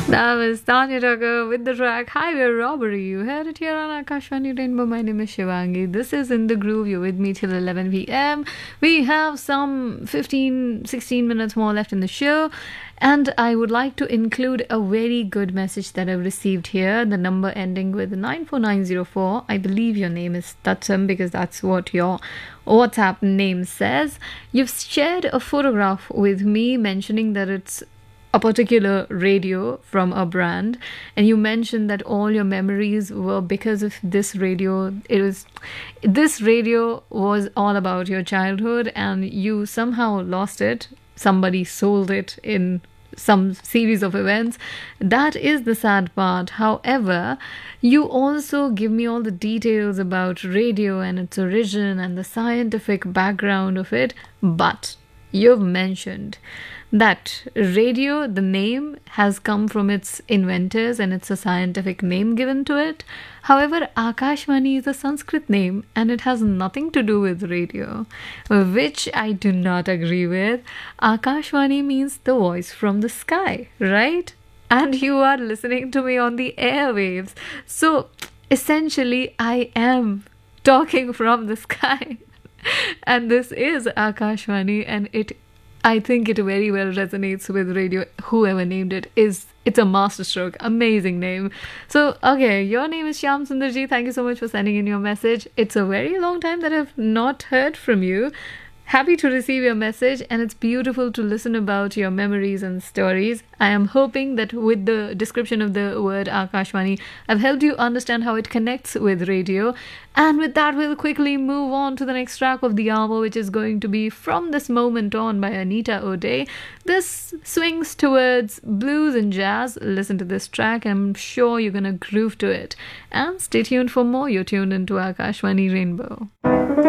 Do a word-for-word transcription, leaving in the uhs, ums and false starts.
That was Tanya Tucker with the track Highway Robbery. You heard it here on Akashvani Rainbow. My name is Shivangi. This is In the Groove. You're with me till eleven p.m. We have some fifteen, sixteen minutes more left in the show. And I would like to include a very good message that I've received here. The number ending with nine four nine zero four. I believe your name is Tatsam because that's what your WhatsApp name says. You've shared a photograph with me mentioning that it's a particular radio from a brand, and you mentioned that all your memories were because of this radio. It was this radio was all about your childhood, and you somehow lost it. Somebody sold it in some series of events. That is the sad part. However, you also give me all the details about radio and its origin and the scientific background of it, but you've mentioned that radio, the name, has come from its inventors and it's a scientific name given to it. However, Akashvani is a Sanskrit name and it has nothing to do with radio, which I do not agree with. Akashvani means the voice from the sky, right? And you are listening to me on the airwaves. So essentially, I am talking from the sky. And this is Akashvani, and it I think it very well resonates with radio. Whoever named it is, it's a masterstroke. Amazing name. So, okay, your name is Shyam Sundarji. Thank you so much for sending in your message. It's a very long time that I've not heard from you. Happy to receive your message, and it's beautiful to listen about your memories and stories. I am hoping that with the description of the word Akashvani, I've helped you understand how it connects with radio. And with that, we'll quickly move on to the next track of the hour, which is going to be From This Moment On by Anita O'Day. This swings towards blues and jazz. Listen to this track. I'm sure you're going to groove to it. And stay tuned for more. You're tuned into Akashvani Rainbow.